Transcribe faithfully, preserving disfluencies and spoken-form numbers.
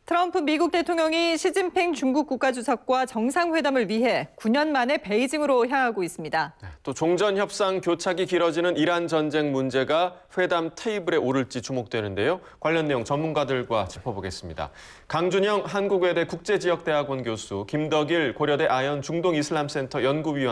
트럼프 미국 대통령이 시진핑 중국 국가주석과 정상회담을 위해 구 년 만에 베이징으로 향하고 있습니다. 또 종전 협상 교착이 길어지는 이란 전쟁 문제가 회담 테이블에 오를지 주목되는데요. 관련 내용 전문가들과 짚어보겠습니다. 강준영 한국외대 국제지역대학원 교수, 김덕일 고려대 아연 중동이슬람센터 연구위원